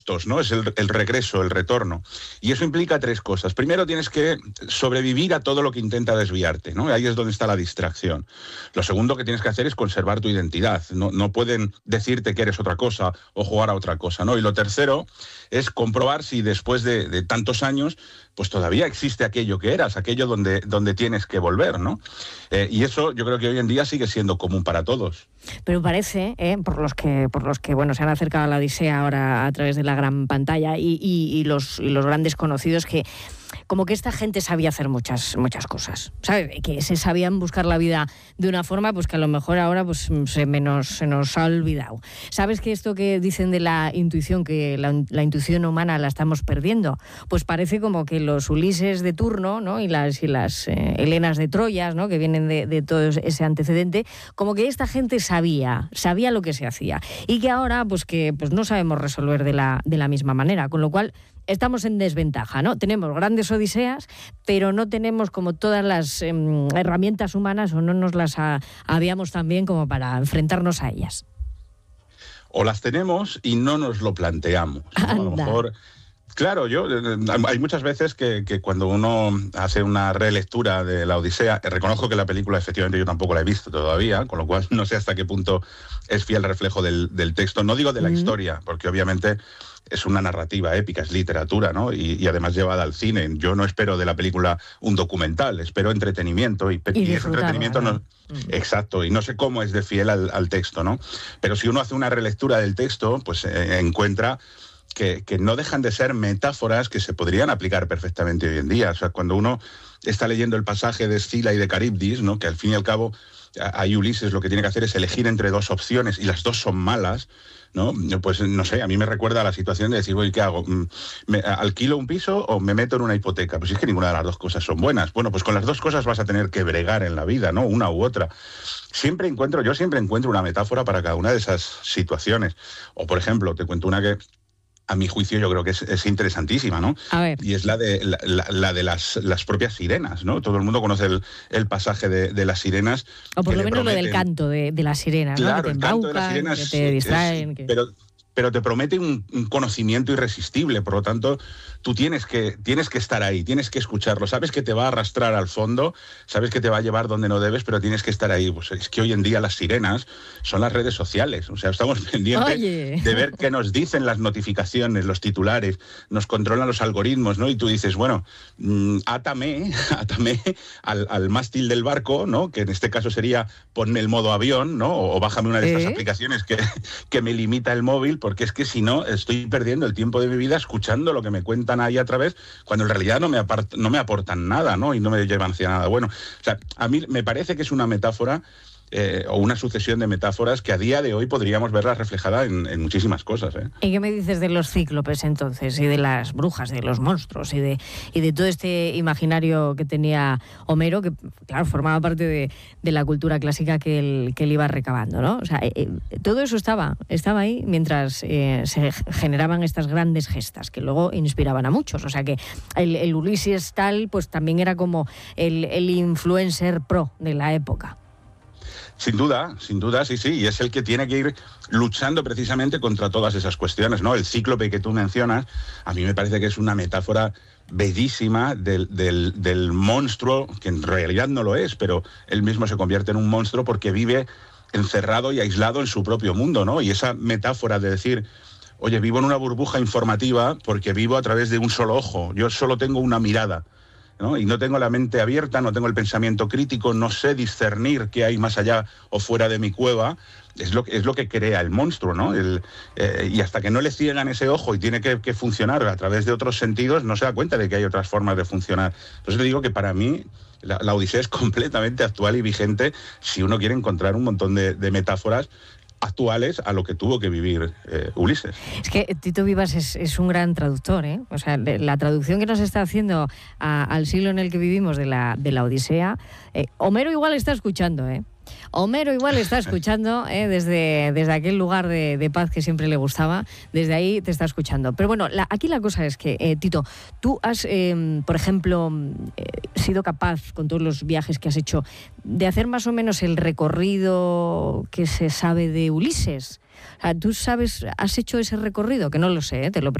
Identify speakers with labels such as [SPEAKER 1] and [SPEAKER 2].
[SPEAKER 1] ¿no? Es el regreso, el retorno. Y eso implica tres cosas. Primero, tienes que sobrevivir a todo lo que intenta desviarte, ¿no? Ahí es donde está la distracción. Lo segundo que tienes que hacer es conservar tu identidad. No pueden decirte que eres otra cosa o jugar a otra cosa, ¿no? Y lo tercero es comprobar si después de tantos años pues todavía existe aquello que eras, aquello donde tienes que volver, ¿no? Y eso yo creo que hoy en día sigue siendo común para todos.
[SPEAKER 2] Pero parece, por los que bueno, se han acercado a la Odisea ahora a través de la gran pantalla y los grandes conocidos, que como que esta gente sabía hacer muchas cosas, ¿sabes? Que se sabían buscar la vida de una forma pues que a lo mejor ahora pues se nos ha olvidado. ¿Sabes que esto que dicen de la intuición, que la intuición humana la estamos perdiendo? Pues parece como que los Ulises de turno, ¿no? y las Helenas de Troya, ¿no? que vienen de todo ese antecedente, como que esta gente sabía lo que se hacía y que ahora pues no sabemos resolver de la misma manera, con lo cual estamos en desventaja, ¿no? Tenemos grandes odiseas, pero no tenemos como todas las herramientas humanas, o no nos las habíamos también como para enfrentarnos a ellas.
[SPEAKER 1] O las tenemos y no nos lo planteamos, ¿no? A lo mejor... Claro, hay muchas veces que cuando uno hace una relectura de la Odisea, reconozco que la película efectivamente yo tampoco la he visto todavía, con lo cual no sé hasta qué punto es fiel reflejo del texto, no digo de la historia, porque obviamente es una narrativa épica, es literatura, ¿no? Y además llevada al cine. Yo no espero de la película un documental, espero entretenimiento, y ese entretenimiento no... Exacto, y no sé cómo es de fiel al texto, ¿no? Pero si uno hace una relectura del texto, pues encuentra que no dejan de ser metáforas que se podrían aplicar perfectamente hoy en día. O sea, cuando uno está leyendo el pasaje de Escila y de Caribdis, ¿no? que al fin y al cabo ahí Ulises lo que tiene que hacer es elegir entre dos opciones y las dos son malas, ¿no? Pues no sé, a mí me recuerda a la situación de decir, oye, ¿qué hago? ¿Me alquilo un piso o me meto en una hipoteca? Pues es que ninguna de las dos cosas son buenas. Bueno, pues con las dos cosas vas a tener que bregar en la vida, ¿no? Una u otra. Yo siempre encuentro una metáfora para cada una de esas situaciones. O, por ejemplo, te cuento una que a mi juicio yo creo que es interesantísima, ¿no?
[SPEAKER 2] A ver.
[SPEAKER 1] Y es la de las propias sirenas, ¿no? Todo el mundo conoce el pasaje de las sirenas.
[SPEAKER 2] O por lo menos lo del canto de las sirenas,
[SPEAKER 1] claro,
[SPEAKER 2] ¿no? Que te
[SPEAKER 1] embaucan,
[SPEAKER 2] el canto de las sirenas,
[SPEAKER 1] que
[SPEAKER 2] te distraen.
[SPEAKER 1] Pero te promete un conocimiento irresistible, por lo tanto, tú tienes que estar ahí, tienes que escucharlo, sabes que te va a arrastrar al fondo, sabes que te va a llevar donde no debes, pero tienes que estar ahí. Pues es que hoy en día las sirenas son las redes sociales, o sea, estamos pendientes de ver qué nos dicen las notificaciones, los titulares, nos controlan los algoritmos, ¿no? Y tú dices, bueno, átame al mástil del barco, ¿no? Que en este caso sería ponme el modo avión, ¿no? O bájame una de estas aplicaciones que me limita el móvil, porque es que si no, estoy perdiendo el tiempo de mi vida escuchando lo que me cuentan ahí a través, cuando en realidad no me aportan nada, ¿no? Y no me llevan hacia nada bueno. O sea, a mí me parece que es una metáfora o una sucesión de metáforas que a día de hoy podríamos verlas reflejadas en muchísimas cosas, ¿eh?
[SPEAKER 2] ¿Y qué me dices de los cíclopes entonces? Y de las brujas, de los monstruos, y de todo este imaginario que tenía Homero, que claro, formaba parte de la cultura clásica que él iba recabando, ¿no? O sea, todo eso estaba ahí mientras se generaban estas grandes gestas que luego inspiraban a muchos. O sea que el Ulises tal, pues también era como el influencer pro de la época.
[SPEAKER 1] Sin duda, sí, y es el que tiene que ir luchando precisamente contra todas esas cuestiones, ¿no? El cíclope que tú mencionas, a mí me parece que es una metáfora bellísima del monstruo, que en realidad no lo es, pero él mismo se convierte en un monstruo porque vive encerrado y aislado en su propio mundo, ¿no? Y esa metáfora de decir, oye, vivo en una burbuja informativa porque vivo a través de un solo ojo, yo solo tengo una mirada, ¿no? Y no tengo la mente abierta, no tengo el pensamiento crítico, no sé discernir qué hay más allá o fuera de mi cueva, es lo que crea el monstruo, ¿no? Y hasta que no le ciegan ese ojo y tiene que funcionar a través de otros sentidos, no se da cuenta de que hay otras formas de funcionar. Entonces te digo que para mí la Odisea es completamente actual y vigente si uno quiere encontrar un montón de metáforas actuales a lo que tuvo que vivir Ulises.
[SPEAKER 2] Es que Tito Vivas es un gran traductor, ¿eh? O sea, la traducción que nos está haciendo al siglo en el que vivimos de la Odisea, Homero igual está escuchando, ¿eh? Homero igual está escuchando desde aquel lugar de paz que siempre le gustaba, desde ahí te está escuchando. Pero bueno, aquí la cosa es que, Tito, tú has, por ejemplo, sido capaz, con todos los viajes que has hecho, de hacer más o menos el recorrido que se sabe de Ulises. ¿Tú sabes, has hecho ese recorrido? Que no lo sé, te lo